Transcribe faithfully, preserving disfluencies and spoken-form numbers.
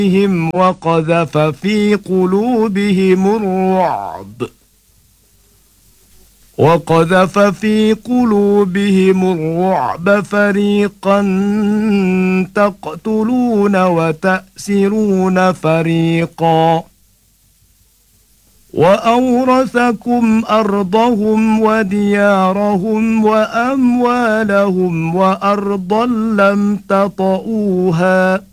وقذف في قلوبهم الرعب وقذف في قلوبهم الرعب فريقا تقتلون وتأسرون فريقا وأورثكم أرضهم وديارهم وأموالهم وأرضا لم تطئوها